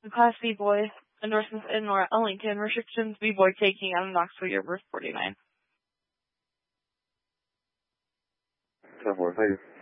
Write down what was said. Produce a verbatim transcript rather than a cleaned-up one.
Class B-Boy. Endorsements in Nora Ellington. Restrictions B-Boy taking out of Knoxville, year birth forty-nine. ten four, thank you.